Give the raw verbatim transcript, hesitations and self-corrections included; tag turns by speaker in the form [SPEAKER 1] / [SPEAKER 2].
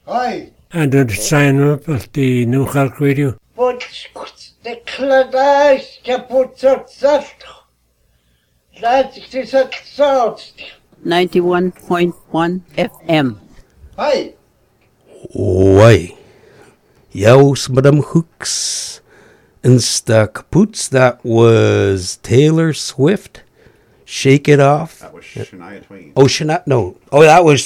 [SPEAKER 1] Aye.
[SPEAKER 2] And did sign up at the New Cork Radio.
[SPEAKER 1] But the Cladash kaput sat. That's the salt.
[SPEAKER 3] ninety-one point one F M.
[SPEAKER 1] Aye.
[SPEAKER 4] Why? Yaus Madam Hooks. Insta kaputs, that was Taylor Swift. Shake It Off.
[SPEAKER 5] That was Shania Twain.
[SPEAKER 4] Oh, Shania, no. Oh, that was